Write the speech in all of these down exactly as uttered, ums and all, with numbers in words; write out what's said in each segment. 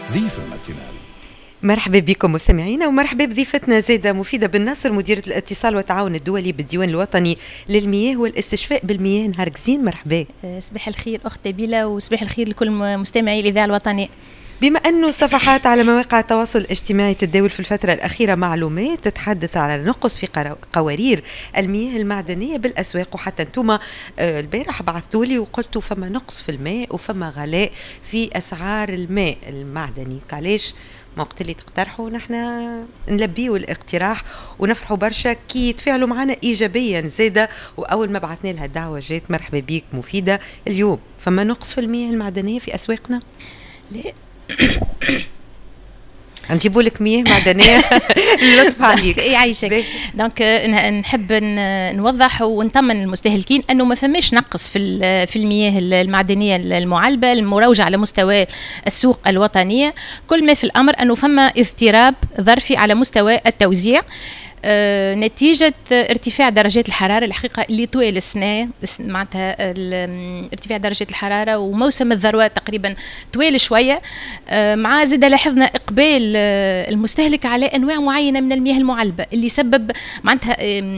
ضيف الماتينال. مرحبا بكم مستمعينا، ومرحبا بضيفتنا زيدة مفيدة بن ناصر، مديرة الاتصال والتعاون الدولي بالديوان الوطني للمياه والاستشفاء بالمياه. نهار جزين، مرحبا. صباح الخير أخت نبيلة، وصباح الخير لكل مستمعي الإذاعة الوطنية. بما أنه الصفحات على مواقع التواصل الاجتماعي تتداول في الفترة الأخيرة معلومات تتحدث على نقص في قوارير المياه المعدنية بالأسواق، وحتى أنتم البارح بعثتوا لي وقلتوا فما نقص في الماء وفما غلاء في أسعار الماء المعدني، علاش ما قلت لي تقترحوا نحن نلبيوا الاقتراح ونفرحوا برشا كي يتفاعلوا معنا إيجابيا زيادة. وأول ما بعثنا لها الدعوة جات مرحبا بيك مفيدة. اليوم فما نقص في المياه المعدنية في أسواقنا؟ لا نجيبوا لك مياه معدنية. لطف عليك. يعيشك. دونك نحب نوضح ونطمن المستهلكين انه ما فماش نقص في في المياه المعدنيه المعالبه المروجه على مستوى السوق الوطنيه. كل ما في الامر انه فما اضطراب ظرفي على مستوى التوزيع آه، نتيجة ارتفاع درجات الحرارة الحقيقة اللي طوال السنة، معناتها ارتفاع درجات الحرارة وموسم الذروة تقريبا طوال شوية. آه، مع زيادة لاحظنا إقبال آه، المستهلك على أنواع معينة من المياه المعالبة اللي سبب معناتها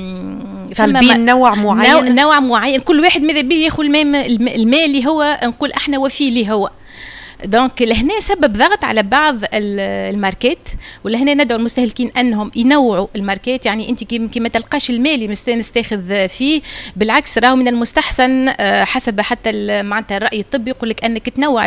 طالبين نوع معين نوع, نوع معين كل واحد ماذا بيه ياخذ الماء الماء اللي هو نقول احنا وفيه اللي هو. دونك لهنا سبب ضغط على بعض الماركات، ولهنا ندعو المستهلكين انهم ينوعوا الماركات. يعني انت كي ما تلقاش الماء اللي مستانس تاخذ فيه، بالعكس راهو من المستحسن حسب حتى معناتها الراي الطبي يقول لك انك تنوع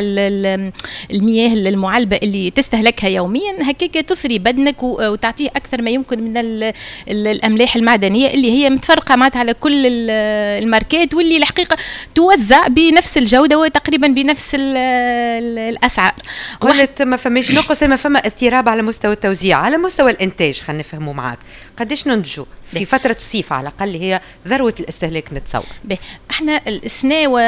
المياه المعالبه اللي تستهلكها يوميا، هكاك تثري بدنك وتعطيه اكثر ما يمكن من الاملاح المعدنيه اللي هي متفرقه معناتها على كل الماركات، واللي الحقيقه توزع بنفس الجوده وتقريبا بنفس الاسعار. قلت ما فماش نقص، ما فما اضطراب على مستوى التوزيع، على مستوى الانتاج. خلينا نفهموا معاك قديش ننتجوا في فتره الصيف على الاقل هي ذروه الاستهلاك نتصور. به احنا السنه و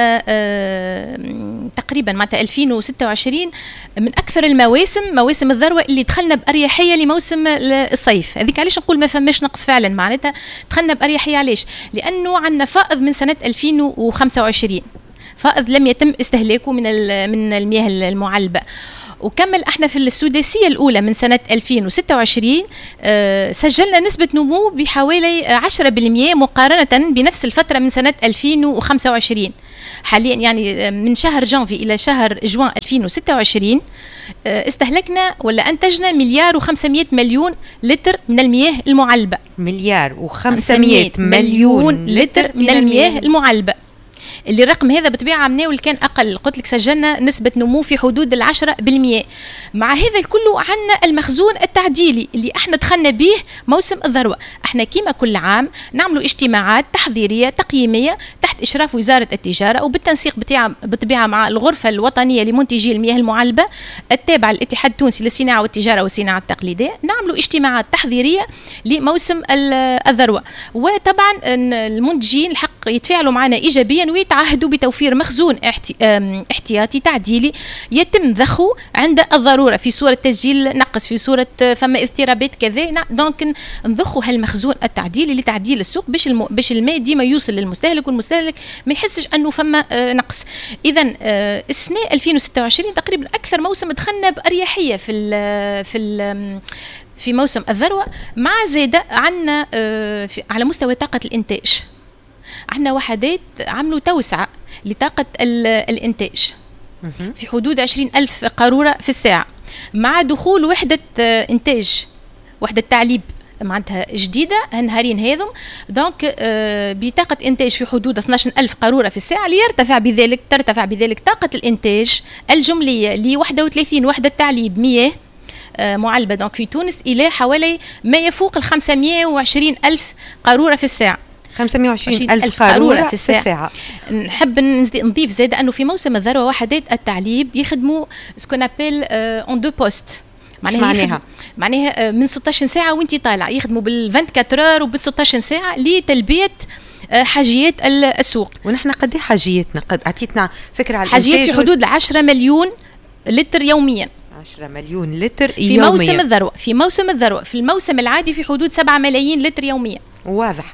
آه تقريبا معناتها ألفين وستة وعشرين من اكثر المواسم مواسم الذروه اللي دخلنا باريحيه لموسم الصيف. هذيك علاش نقول ما فماش نقص فعلا، معناتها دخلنا باريحيه. علاش؟ لانه عندنا فائض من سنه ألفين وخمسة وعشرين، فائض لم يتم استهلاكه من من المياه المعالبة. وكمل احنا في السداسية الأولى من سنة ألفين وستة وعشرين أه سجلنا نسبة نمو بحوالي عشرة بالمئة مقارنة بنفس الفترة من سنة ألفين وخمسة وعشرين. حاليا يعني من شهر جانفي إلى شهر جوان ألفين وستة وعشرين أه استهلكنا ولا أنتجنا مليار وخمسمائة مليون لتر من المياه المعالبة. مليار وخمسمائة مليون لتر من المياه المعالبة، اللي الرقم هذا بطبيعة عمناه كان أقل. قلت لك سجلنا نسبة نمو في حدود العشرة بالمئة. مع هذا كله عنا المخزون التعديلي اللي احنا دخلنا به موسم الذروة. احنا كيما كل عام نعملوا اجتماعات تحضيرية تقييمية تحت إشراف وزارة التجارة وبالتنسيق بطبيعة مع الغرفة الوطنية لمنتجي المياه المعالبة التابعة للاتحاد التونسي للصناعة والتجارة والصناعة التقليدية. نعملوا اجتماعات تحضيرية لموسم الذروة، وطبعا المنتجين الحق يتفاعلوا معنا إيجابيا ويتعهدوا بتوفير مخزون احتياطي تعديلي يتم ضخه عند الضرورة في صورة تسجيل نقص، في صورة فما اضطرابات كذا. دونك نضخوا هالمخزون التعديلي لتعديل السوق باش الم... باش الماء ديما يوصل للمستهلك والمستهلك ما يحسش انه فما نقص. اذا السنه ألفين وستة وعشرين تقريبا اكثر موسم دخلنا باريحيه في ال في ال في موسم الذروه. مع زيادة عندنا على مستوى طاقه الانتاج، عندنا وحدات عملوا توسعة لطاقة الإنتاج في حدود عشرين ألف قارورة في الساعة، مع دخول وحدة إنتاج وحدة تعليب معناتها جديدة هالنهارين هذم. دونك بطاقة إنتاج في حدود اثني عشر ألف قارورة في الساعة، ليرتفع بذلك ترتفع بذلك طاقة الإنتاج الجملية ل واحد وثلاثين وحدة تعليب مياه معالبة دونك في تونس إلى حوالي ما يفوق ال خمسمائة وعشرين ألف قارورة في الساعة. خمسمائة وعشرين ألف قارورة في الساعة. في الساعة. نحب نضيف زاد أنه في موسم الذروة وحدات التعليب يخدموا سكون أبيل أون دو بوست. معناها معناها, معناها من ستة عشر ساعة وانت طالع، يخدموا بال أربعة وعشرين اور وبال ستة عشر ساعة لتلبية حاجيات السوق. ونحن قد ايه حاجيتنا؟ قد اعطيتنا فكرة على حاجيات في حدود عشرة مليون لتر يوميا. عشرة مليون لتر في يوميا. موسم الذروة في موسم الذروة في الموسم العادي في حدود سبعة ملايين لتر يوميا. واضح.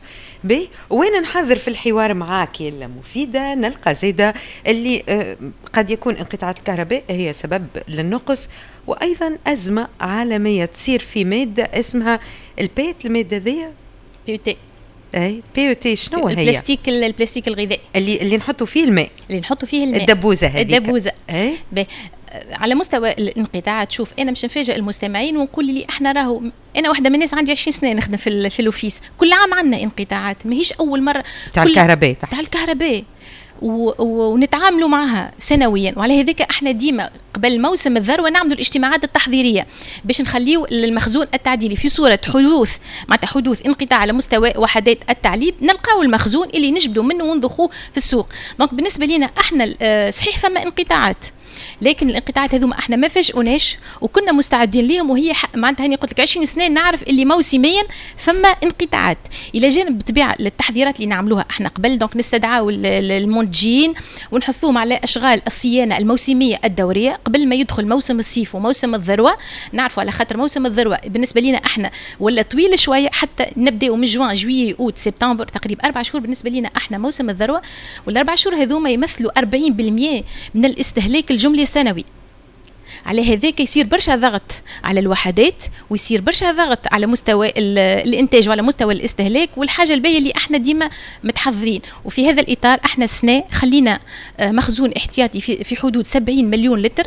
بي وين نحضر في الحوار معاك يا مفيدة نلقى زيادة اللي آه قد يكون انقطاعات الكهرباء هي سبب للنقص، وأيضا أزمة عالمية تصير في مادة اسمها البيت. المادة ذي بي تي اي بي او تي شنو هي؟ البلاستيك البلاستيك الغذائي اللي اللي نحطوا فيه الماء اللي نحطوا فيه الماء الدبوزة هذيك الدبوزة. اي على مستوى الانقطاعات شوف انا مش نفاجئ المستمعين ونقول لي احنا راهو انا واحده من الناس عندي عشرين سنه نخدم في في الاوفيس، كل عام عندنا انقطاعات ماهيش اول مره تاع الكهرباء تاع الكهرباء ونتعاملوا معها سنويا. وعلى هذيك احنا ديما قبل موسم الذروه نعملوا الاجتماعات التحضيريه باش نخليو المخزون التعديلي في صوره حدوث معناتها حدوث انقطاع على مستوى وحدات التعليب، نلقاو المخزون اللي نجبدوا منه ونضخوه في السوق. دونك بالنسبه لنا احنا صحيح فما انقطاعات، لكن الانقطاعات هذوما احنا ما فاجئوناش وكنا مستعدين ليهم، وهي معناتها هاني قلت لك عشرين سنه نعرف اللي موسميا فما انقطاعات. الى جانب بالطبيعه التحضيرات اللي نعملوها احنا قبل، دونك نستدعاو المنتجين ونحثوهم على اشغال الصيانه الموسميه الدوريه قبل ما يدخل موسم الصيف وموسم الذروه. نعرفوا على خاطر موسم الذروه بالنسبه لنا احنا ولا طويل شويه، حتى نبداو من جوان جويي اوت سبتمبر تقريبا اربع شهور بالنسبه لنا احنا موسم الذروه، والاربع شهور هذوما يمثلوا أربعين بالمئة من الاستهلاك الجملي السنوي. على هذاك يصير برشا ضغط على الوحدات ويصير برشا ضغط على مستوى الانتاج وعلى مستوى الاستهلاك، والحاجه الباهيه اللي احنا ديما متحضرين. وفي هذا الاطار احنا السنه خلينا مخزون احتياطي في حدود سبعين مليون لتر،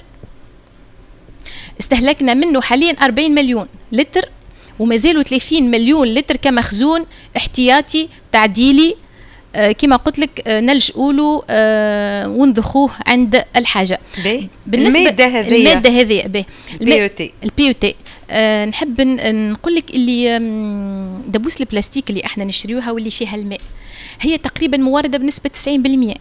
استهلكنا منه حاليا أربعين مليون لتر، وما زالوا ثلاثين مليون لتر كمخزون احتياطي تعديلي كما قلت لك نلجؤوا له ونضخوه عند الحاجه. بالنسبه الماده هذه الماده هذه البي او تي البي او تي نحب نقول لك اللي دبوس البلاستيك اللي احنا نشتريوها واللي فيها الماء هي تقريبا مورده بنسبه تسعين بالمئة،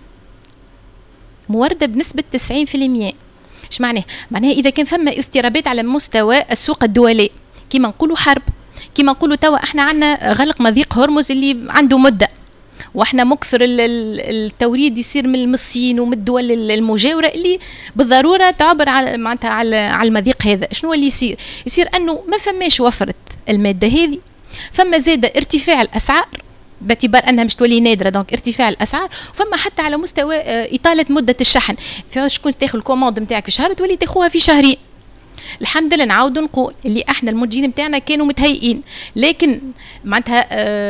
مورده بنسبه تسعين بالمئة. ايش معناه؟ معناها اذا كان فما اضطرابات على مستوى السوق الدولي كما نقولوا حرب، كما نقولوا توا احنا عندنا غلق مضيق هرمز اللي عنده مده، واحنا مكثر التوريد يصير من الصين ومن الدول المجاوره اللي بالضروره تعبر على معناتها على على المضيق هذا. شنو اللي يصير؟ يصير انه ما فماش وفره الماده هذه، فما زاد ارتفاع الاسعار باعتبار انها مش تولي نادره، دونك ارتفاع الاسعار، فما حتى على مستوى اطاله مده الشحن. في شكون تاخذ الكوموند نتاعك في شهر تولي تاخذها في شهرين. الحمد لله نعاود نقول اللي احنا المنتجين نتاعنا كانوا متهيئين، لكن معناتها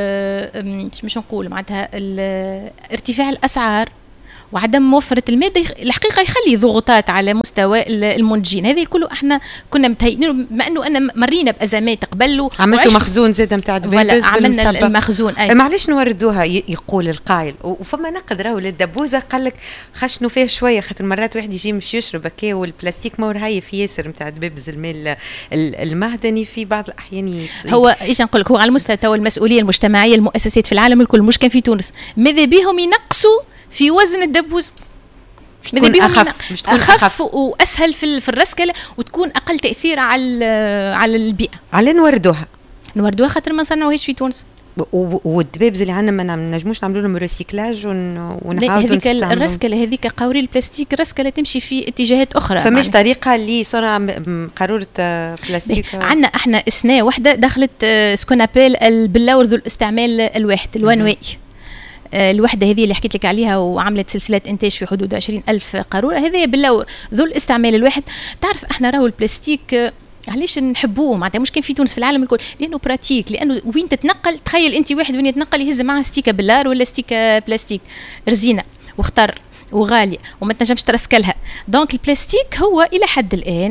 آه مش نقول معناتها ارتفاع الاسعار وعدم موفرة المادة الحقيقة يخلي ضغوطات على مستوى المنتجين. هذه كله احنا كنا متهيئين بما انه انا مرينا بازمات قبل. عملتوا مخزون زاد نتاع دبوزة، عملنا المخزون. أي. معليش نوردوها يقول القائل، وفما نقد راهو للدبوزة قال لك خشنوا فيها شوية، خاطر مرات واحد يجي مش يشرب هكا والبلاستيك ما هايف ياسر نتاع دبابز الماء المعدني في بعض الاحيان. هو ايش نقول لك، هو على مستوى المسؤولية المجتمعية المؤسسات في العالم الكل مش كان في تونس ماذا بهم ينقصوا في وزن الدبوز، ماذا بهم أخف, مش تكون أخف, أخف وأسهل في في الرسكلة وتكون أقل تأثير على على البيئة. على نوردوها نوردوها خاطر ما صنعوهاش في تونس، والدبابز اللي عندنا ما نجموش نعملوا لهم ريسيكلاج ونحاولوا هذيك الرسكلة هذيك قوري البلاستيك رسكلة تمشي في اتجاهات أخرى. فمش طريقة لصنع قارورة بلاستيك. عندنا احنا سنة واحدة دخلت سكونابيل البلاور ذو الاستعمال الواحد الوان واي، الوحدة هذه اللي حكيت لك عليها وعملت سلسلة إنتاج في حدود عشرين ألف قارورة، هذه باللور ذو الاستعمال الواحد. تعرف احنا راهو البلاستيك علاش نحبوه معناتها مش كان في تونس في العالم الكل، لأنه براتيك، لأنه وين تتنقل تخيل أنت واحد وين يتنقل يهز معها ستيكة باللار ولا ستيكة بلاستيك رزينة واختر وغالية وما تنجمش ترسكلها. دونك البلاستيك هو إلى حد الآن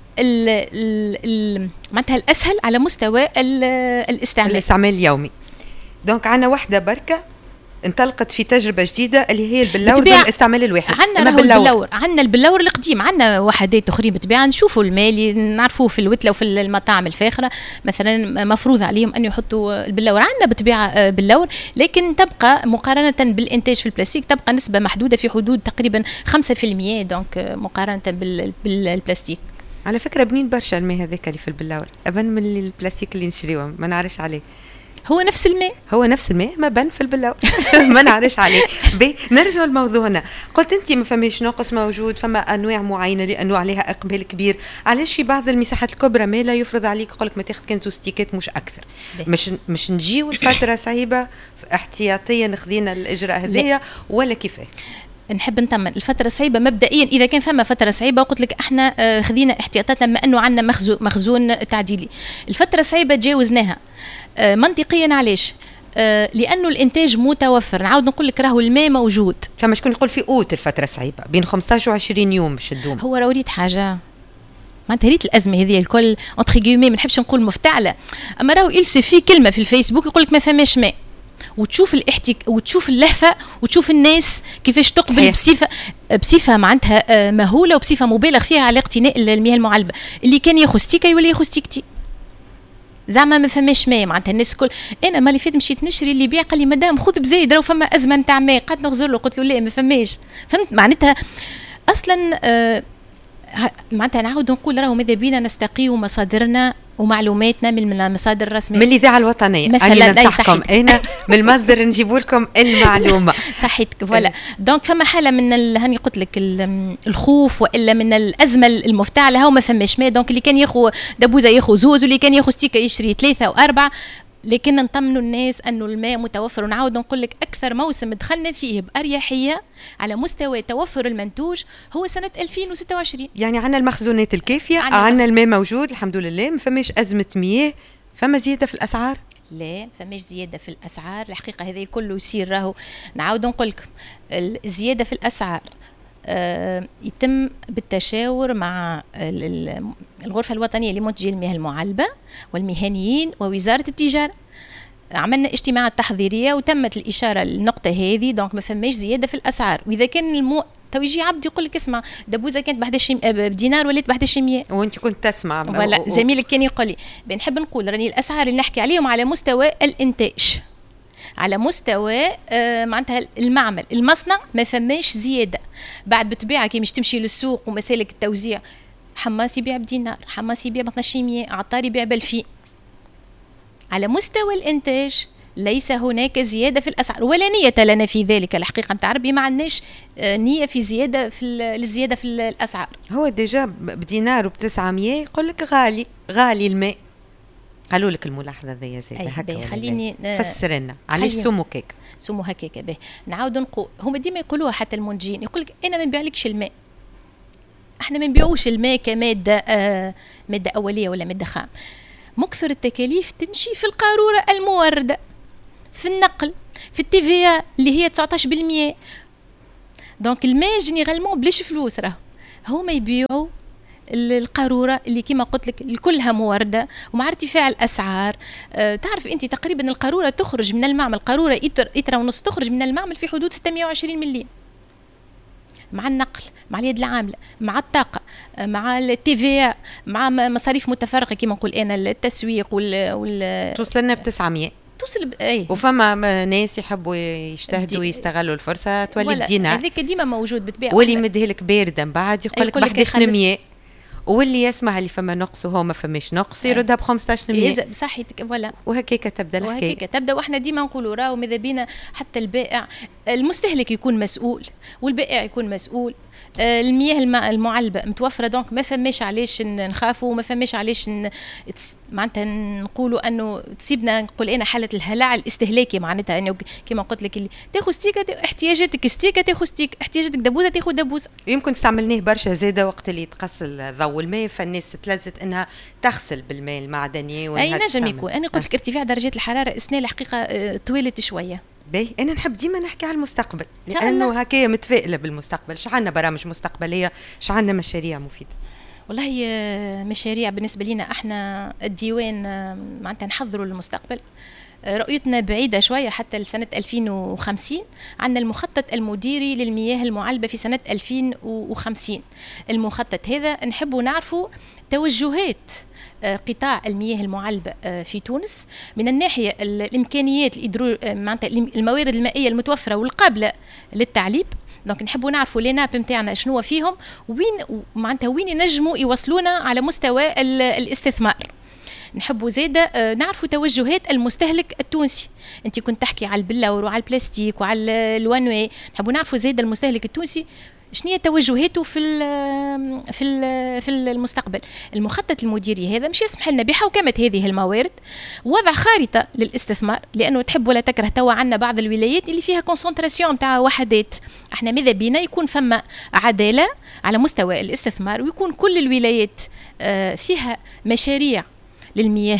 معناتها الأسهل على مستوى الاستعمال الاستعمال اليومي. دونك عنا واحدة بركة انطلقت في تجربه جديده اللي هي البلاور بالاستعمال الواحد. عندنا البلاور، عندنا البلاور القديم، عندنا وحدات اخرين بالطبيعه نشوفوا الماء اللي نعرفوه في الوتله وفي المطاعم الفاخره مثلا مفروض عليهم ان يحطوا البلاور. عندنا بالطبيعه بلاور، لكن تبقى مقارنه بالانتاج في البلاستيك تبقى نسبه محدوده في حدود تقريبا خمسة بالمئة، دونك مقارنه بالبلاستيك. على فكره بنين برشا الماء هذاك اللي في البلاور، ابن من البلاستيك اللي نشريوه ما نعرفش عليه. هو نفس الماء هو نفس الماء ما بان في البلاو ما نعرفش عليه. بي نرجع لموضوعنا. قلت انت ما فماش نقص موجود، فما انواع معينه لانه عليها اقبال كبير. علاش في بعض المساحات الكبرى ما لا يفرض عليك يقول لك ما تاخذ كنزو ستيكات مش اكثر؟ مش مش نجيو الفتره صعيبه احتياطيا خذينا الاجراء هذايا ولا كيفاه؟ نحب نطمن الفترة صعيبة مبدئيا، إذا كان فما فترة صعيبة قلت لك احنا خذينا احتياطاتنا بما أنه عندنا مخزون, مخزون تعديلي. الفترة الصعيبة تجاوزناها منطقيا. علاش؟ لأنه الإنتاج متوفر. نعاود نقول لك راهو الماء موجود. فما شكون يقول في أوت الفترة صعيبة بين خمسطاش وعشرين يوم باش تدوم. هو راه وريت حاجة معناتها ريت الازمه هذه الكل اونتر كيومي، ما نحبش نقول مفتعله، اما راهو يلسي في كلمه في الفيسبوك يقول لك ما فماش ماء، وتشوف الاحتك وتشوف اللهفه وتشوف الناس كيفاش تقبل صحيح. بصفه بصفه معناتها مهوله وبصفه مبالغ فيها على اقتناء المياه المعلبه. اللي كان ياخذ ستيكه يولي ياخذ ستيكتي، زعما ما فماش ماء. معناتها الناس كل انا مالي فات مشيت نشري اللي بيع قال لي مدام خذ بزايد راهو فما ازمه نتاع ماء، قعدت نغزر له قلت له لا ما فماش. فهمت معناتها اصلا آه معناتها نعاود نقول راهو ماذا بينا نستقيو مصادرنا ومعلوماتنا من المصادر الرسميه، من الاذاعه الوطنيه مثلا. ننصحكم انا من المصدر نجيب لكم المعلومه صحيتك فوالا. دونك فما حاله من هاني قلت لك الخوف والا من الازمه المفتعله، هاو ما فماش ماء. دونك اللي كان ياخذ دبوزه ياخذ زوز، واللي كان ياخذ ستيكه يشري ثلاثه واربعه. لكن نطمنوا الناس انه الماء متوفر. ونعاود نقول لك اكثر موسم دخلنا فيه باريحيه على مستوى توفر المنتوج هو سنه ألفين وستة وعشرين. يعني عندنا المخزونات الكافيه، عندنا الماء موجود الحمد لله، ما فماش ازمه مياه. فما زياده في الاسعار؟ لا فماش زياده في الاسعار الحقيقه. هذا كله يصير راهو نعاود نقول لكم الزياده في الاسعار آه يتم بالتشاور مع الغرفة الوطنية لمنتجي المياه المعلبة والمهنيين ووزارة التجارة. عملنا اجتماعات تحضيرية وتمت الإشارة للنقطة هذه. دونك ما فماش زيادة في الأسعار. وإذا كان المو تو يجي عبد يقول لك اسمع دبوزة كانت بحداش بدينار ولات بحداش مية وانت كنت تسمع ولا و... زميلك كان يقول لي بنحب نقول راني الأسعار اللي نحكي عليهم على مستوى الإنتاج، على مستوى آه معناتها المعمل المصنع ما فماش زياده. بعد بتبيعها كي مش تمشي للسوق ومسالك التوزيع، حماس يبيع بدينار، حماس يبيع ب اثناش مية، عطار يبيع بألفين. على مستوى الانتاج ليس هناك زياده في الاسعار ولا نيه لنا في ذلك. الحقيقه نتاع ربي ما عندناش آه نيه في زياده في الزياده في الاسعار. هو ديجا بدينار وبتسعمية يقول لك غالي غالي الماء. قالوا لك الملاحظه ذي زي هكا؟ خليني فسر لنا علاش سمو كيك سمو هكاك. به نعاود نقول هما ديما يقولوها حتى المنتجين، يقول لك انا ما نبيعلكش الماء، احنا ما نبيعوش الماء كماده آه ماده اوليه ولا ماده خام. مكثر التكاليف تمشي في القاروره المورده، في النقل، في التي في اللي هي تسعطاش بالمية. دونك الماء جينيرالمون بلاش فلوس. راه هما يبيعوا القارورة اللي كما قلت لك كلها موردة ومع ارتفاع الأسعار. أه تعرف أنت تقريبا القارورة تخرج من المعمل، قارورة إتر ونص تخرج من المعمل في حدود ستمائة وعشرين مليون، مع النقل، مع اليد العاملة، مع الطاقة، مع التي في، مع مصاريف متفرقة كما نقول أنا التسويق وال, وال... توصل لنا بتسعمية توصل ب... أي. وفما ناس يحبوا يجتهدوا ويستغلوا الفرصة تولي بدينار. هذاك ديما موجود بتبيع. واللي مديه لك باردة من بعد يقول لك بحداش مية، واللي يسمع اللي فما نقص وهو ما فماش نقص يردها ب خمسطاش مية. صحيتك فوالا. وهكاك تبدا الحكايه. وهكاك تبدا. واحنا ديما نقولوا راهو ماذا بينا حتى البائع المستهلك يكون مسؤول والبائع يكون مسؤول. آه المياه المعلبه متوفره، دونك ما فماش علاش نخافوا وما فماش علاش ن... معناتها نقولوا انه تسيبنا نقول انا حاله الهلع الاستهلاكي. معناتها انه كما قلت لك اللي تاخذ ستيكه احتياجاتك ستيكه تاخذ ستيك، احتياجاتك دبوزه تاخذ دبوزه. يمكن استعملناه برشا زاده وقت اللي تقص الضوء الماء، فالناس تلزت انها تغسل بالماء المعدني. اي نجم يكون. انا قلت لك أه. ارتفاع درجات الحراره اسنان الحقيقه طويلت شويه. باهي انا نحب ديما نحكي على المستقبل لانه هكايا متفائله بالمستقبل. شعلنا برامج مستقبليه، شعلنا مشاريع مفيده. والله مشاريع بالنسبه لنا احنا الديوان معناتها نحضروا للمستقبل. رؤيتنا بعيدة شوية حتى لسنة ألفين وخمسين. عندنا المخطط المديري للمياه المعلبة في سنة ألفين وخمسين. المخطط هذا نحب نعرفوا توجهات قطاع المياه المعلبة في تونس من الناحية الإمكانيات الإدرو... معناتها الموارد المائية المتوفرة والقابلة للتعليب. دونك نحبوا نعرفوا لي ناب نتاعنا شنو فيهم وين معناتها وين ينجموا يوصلونا على مستوى الاستثمار. نحبوا زاده نعرفوا توجهات المستهلك التونسي. انت كنت تحكي على البلور وعلى البلاستيك وعلى الوان واي، نحبوا نعرفوا زاده المستهلك التونسي شنو هي توجهاته في ال في ال في المستقبل. المخطط المديري هذا مش يسمح لنا بحوكمه هذه الموارد، وضع خارطه للاستثمار، لانه تحب ولا تكره توا عندنا بعض الولايات اللي فيها كونسنتراسيون نتاع وحدات. احنا ماذا بينا يكون فما عداله على مستوى الاستثمار، ويكون كل الولايات فيها مشاريع للمياه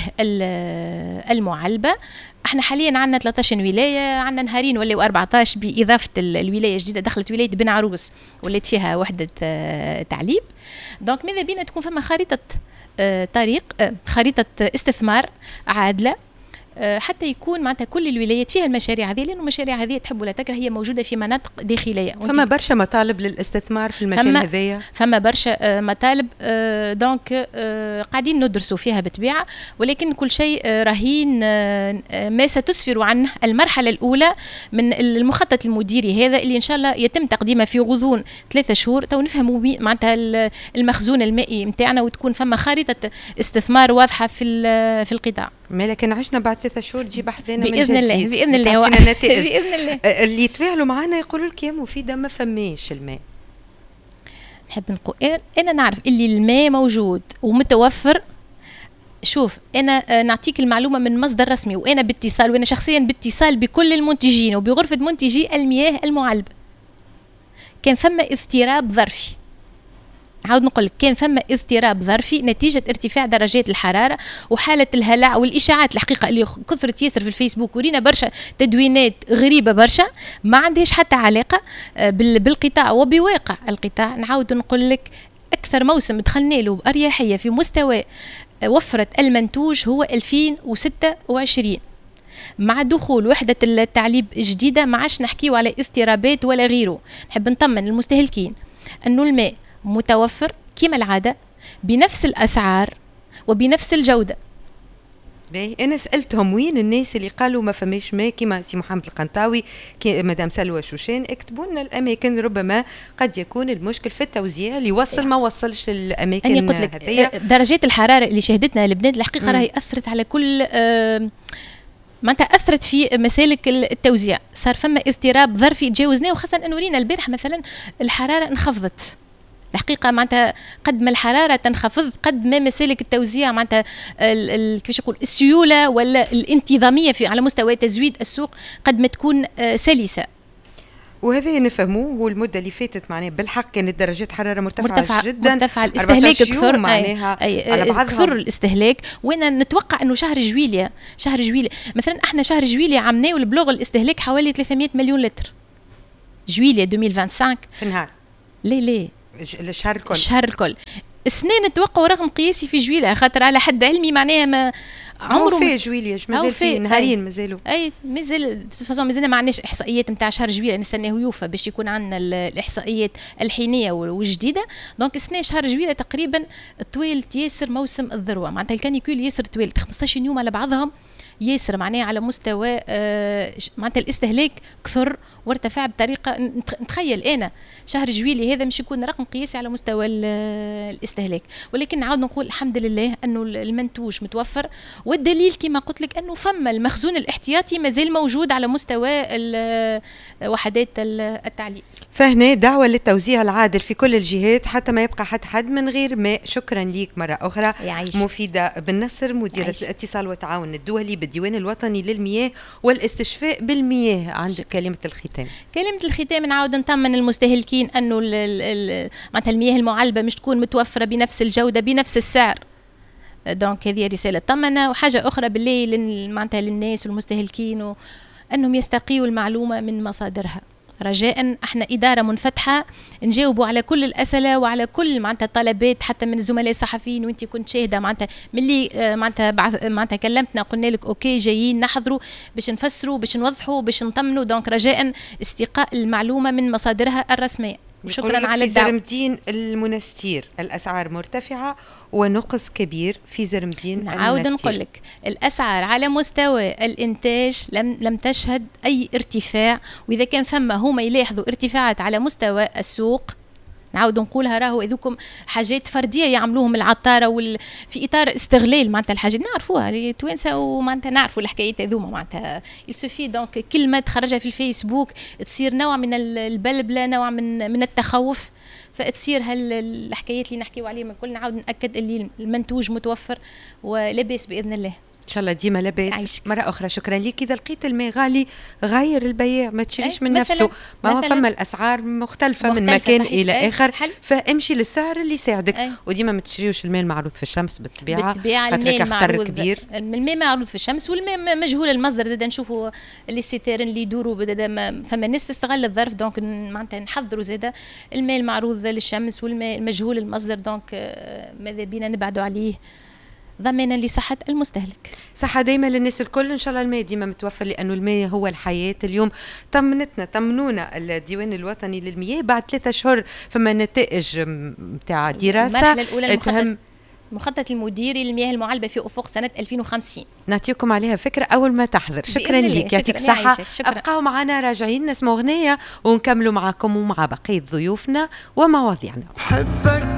المعلبة. احنا حاليا عندنا ثلاثة عشر ولايه، عندنا نهارين ولاو أربعة عشر باضافه الولايه الجديده، دخلت ولايه بن عروس ولات فيها وحده تعليب. دونك ماذا بينا تكون فما خريطه طريق، خريطه استثمار عادله، حتى يكون معناتها كل الولايات فيها المشاريع هذه، لانه المشاريع هذه تحب ولا تكره هي موجوده في مناطق داخليه. فما برشا مطالب للاستثمار في المجال هذايا، فما برشا مطالب. دونك قاعدين ندرسوا فيها بالطبيعه، ولكن كل شيء رهين ما ستسفر عنه المرحله الاولى من المخطط المديري هذا، اللي ان شاء الله يتم تقديمه في غضون ثلاثة شهور، تو نفهموا معناتها المخزون المائي نتاعنا، وتكون فما خارطه استثمار واضحه في في القطاع. ما لكن عشنا بعد ثلاثة شهور تجيب حدانا بإذن الله بإذن الله بإذن الله. اللي يتفاعلوا معنا يقولوا لك يا مفيدة ما فماش الماء. نحب نقول أنا نعرف اللي الماء موجود ومتوفر. شوف أنا نعطيك المعلومة من مصدر رسمي، وأنا باتصال، وأنا شخصيا باتصال بكل المنتجين وبغرفة منتجي المياه المعلبة، كان فما اضطراب ظرفي. عاود نقول لك كان فما اضطراب ظرفي نتيجة ارتفاع درجات الحرارة وحالة الهلع والإشاعات الحقيقة اللي كثرت ياسر في الفيسبوك، ورينا برشا تدوينات غريبة برشا ما عندهاش حتى علاقة بالقطاع وبواقع القطاع. نعاود نقول لك أكثر موسم دخلنا له بأريحية في مستوى وفرة المنتوج هو ألفين وستة وعشرين، مع دخول وحدة التعليب الجديدة ما عادش نحكيو على اضطرابات ولا غيره. نحب نطمن المستهلكين أنه الماء متوفر كما العادة بنفس الأسعار وبنفس الجودة. باهي أنا سألتهم وين الناس اللي قالوا ما فماش ماء كما سي محمد القنطاوي، مدام سلوى شوشان، اكتبوا لنا الأماكن، ربما قد يكون المشكل في التوزيع اللي وصل ما وصلش الأماكن. أنا قلت لك درجات الحرارة اللي شهدتنا البنات الحقيقة راهي أثرت على كل آه معناتها أثرت في مسالك التوزيع، صار فما اضطراب ظرفي تجاوزناه، وخاصة أنه رينا البارح مثلا الحرارة انخفضت الحقيقة، معناتها قد ما الحرارة تنخفض قد ما مسالك التوزيع معناتها كيفاش نقول السيولة ولا الانتظامية في على مستوى تزويد السوق قد ما تكون سلسة. وهذا نفهموه. والمده اللي فاتت معناها بالحق كانت درجات حراره مرتفعه, مرتفعة جدا، مرتفعه، الاستهلاك كثر معناها على بعضها كثر الاستهلاك. وانا نتوقع انه شهر جويليا شهر جويليا مثلا احنا شهر جويليا عمناه والبلوغ الاستهلاك حوالي ثلاثمائة مليون لتر جويليا ألفين وخمسة وعشرين في النهار. ليه ليه الشهر الكل الشهر الكل السنة نتوقع رقم قياسي في جويليا، خاطر على حد علمي معناها ما عمره في جويليا مازال في نهارين مازالوا اي مازال تفاصيل مازلنا ما عندناش احصائيات نتاع شهر جويليا، نستناه يوفى باش يكون عندنا الاحصائيات الحينيه والجديده. دونك السنه شهر جويليا تقريبا طويل ياسر موسم الذروه، معناتها الكانيكول ياسر طويل خمسطاش يوم على بعضهم ياسر، معناها على مستوى آه معناتها الاستهلاك كثر وارتفع بطريقه نتخيل انا شهر جويليا هذا مش يكون رقم قياسي على مستوى الاستهلاك. ولكن نعاود نقول الحمد لله انه المنتوج متوفر، والدليل كما قلت لك انه فما المخزون الاحتياطي مازال موجود على مستوى وحدات التعليم. فهنا دعوه للتوزيع العادل في كل الجهات حتى ما يبقى حد حد من غير ماء. شكرا ليك مره اخرى يعيش. مفيده بن نصر مديره يعيش. الاتصال والتعاون الدولي بالديوان الوطني للمياه والاستشفاء بالمياه. عندك كلمه الختام. كلمه الختام نعاود نطمن المستهلكين انه معناتها المياه المعلبه مش تكون متوفره بنفس الجوده بنفس السعر. دونك هذه رساله طمنه. وحاجه اخرى بالله معناتها للناس والمستهلكين و... انهم يستقيوا المعلومه من مصادرها. رجاء احنا اداره منفتحه نجاوبوا على كل الاسئله وعلى كل معناتها الطلبات حتى من الزملاء الصحفيين، وانت كنت شاهده معناتها ملي معناتها معناتها كلمتنا قلنا لك اوكي جايين نحضروا باش نفسروا باش نوضحوا باش نطمنوا. دونك رجاء استقاء المعلومه من مصادرها الرسميه. شكرا على الدعوه. في زرمدين المنستير الاسعار مرتفعه ونقص كبير في زرمدين نعاود نقول لك الاسعار على مستوى الانتاج لم لم تشهد اي ارتفاع، واذا كان فما هما يلاحظوا ارتفاعات على مستوى السوق نعاود نقولها راهو هذوكم حاجات فرديه يعملوهم العطاره وال... في اطار استغلال معناتها الحاجات نعرفوها التوانسه ومعناتها نعرفوا الحكايات هذوما معناتها يسوفي دونك كلمه تخرجها في الفيسبوك تصير نوع من البلبله نوع من من التخوف فتصير هالحكايات اللي نحكيو عليهم الكل نعاود ناكد اللي المنتوج متوفر ولاباس باذن الله ان شاء الله ديما لاباس. مره اخرى شكرا لك. اذا لقيت الماء غالي غير البياع ما تشريش من نفسه ما هو فما الاسعار مختلفه, مختلفة من مكان صحيح. الى أي. اخر حل. فامشي للسعر اللي يساعدك أي. وديما ما تشريوش الماء المعروض في الشمس بالطبيعه بالطبيعه الماء المعروض كبير الماء معروض في الشمس والماء مجهول المصدر زاد نشوفوا اللي سيتيرن اللي يدوروا فما ناس تستغل الظرف دونك معناتها نحضروا زاد الماء المعروض للشمس والماء مجهول المصدر دونك ماذا بينا نبعدوا عليه ضمانا لصحة المستهلك. صحة دايما للناس الكل إن شاء الله الماء ديما متوفر لأنه الماء هو الحياة. اليوم طمنتنا طمنونا الديوان الوطني للمياه بعد ثلاثة أشهر فما نتائج متاع دراسة المرحلة الأولى المخطط مخطط المديري للمياه المعالبة في أفق سنة ألفين وخمسين نعطيكم عليها فكرة أول ما تحضر. شكرا لك يعطيك الصحة. أبقوا معنا راجعين نسمع أغنية ونكملوا معكم ومع بقية ضيوفنا ومواضيعنا.